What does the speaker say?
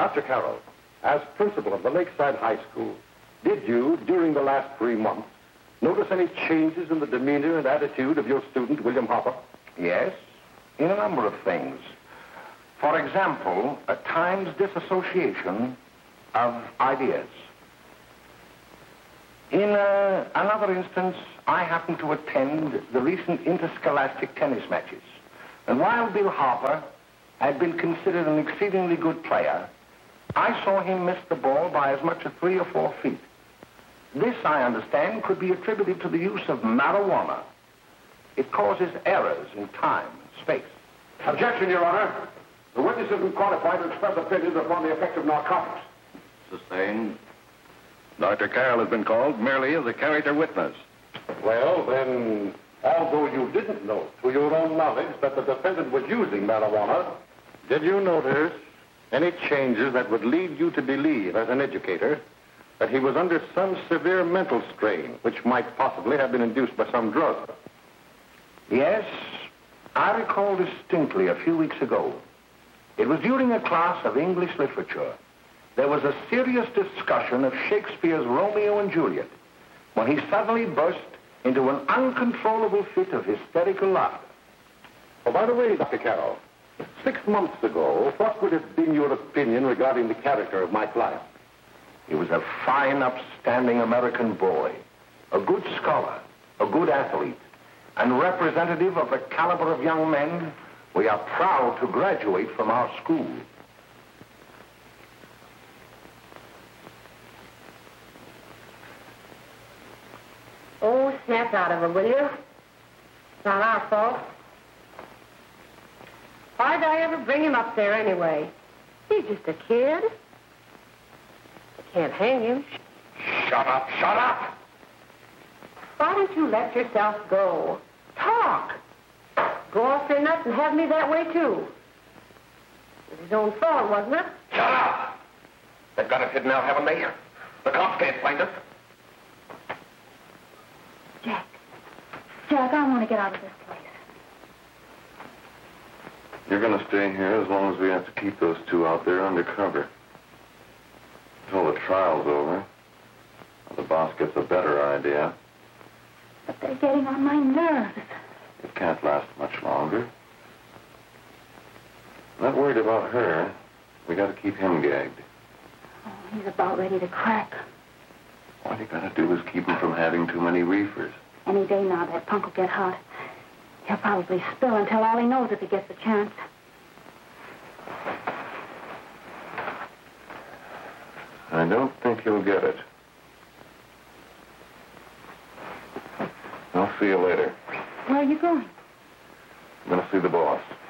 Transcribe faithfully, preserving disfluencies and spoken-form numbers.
Doctor Carroll, as principal of the Lakeside High School, did you, during the last three months, notice any changes in the demeanor and attitude of your student, William Hopper? Yes, in a number of things. For example, at times disassociation of ideas. In uh, another instance, I happened to attend the recent interscholastic tennis matches. And while Bill Harper had been considered an exceedingly good player, I saw him miss the ball by as much as three or four feet. This, I understand, could be attributed to the use of marijuana. It causes errors in time and space. Objection, Your Honor. The witness isn't qualified to express opinions upon the effect of narcotics. Sustained. Doctor Carroll has been called merely as a character witness. Well, then, although you didn't know to your own knowledge that the defendant was using marijuana, did you notice any changes that would lead you to believe, as an educator, that he was under some severe mental strain, which might possibly have been induced by some drug? Yes, I recall distinctly a few weeks ago. It was during a class of English literature. There was a serious discussion of Shakespeare's Romeo and Juliet when he suddenly burst into an uncontrollable fit of hysterical laughter. Oh, by the way, Doctor Carroll, six months ago, what would have been your opinion regarding the character of my client? He was a fine, upstanding American boy, a good scholar, a good athlete, and representative of the caliber of young men we are proud to graduate from our school. Oh, snap out of it, will you? It's not our fault. Why'd I ever bring him up there anyway? He's just a kid. I can't hang him. Shut up, shut up! Why don't you let yourself go? Talk. Go off your nuts and have me that way, too. It was his own fault, wasn't it? Shut up! They've got us hidden out, haven't they? The cops can't find us. Jack. Jack, I want to get out of this place. You're going to stay here as long as we have to keep those two out there undercover. Until the trial's over. The boss gets a better idea. But they're getting on my nerves. It can't last much longer. I'm not worried about her. We got to keep him gagged. Oh, he's about ready to crack. All you got to do is keep him from having too many reefers. Any day now, that punk will get hot. He'll probably spill and tell all he knows if he gets the chance. I don't think he'll get it. I'll see you later. Where are you going? I'm going to see the boss.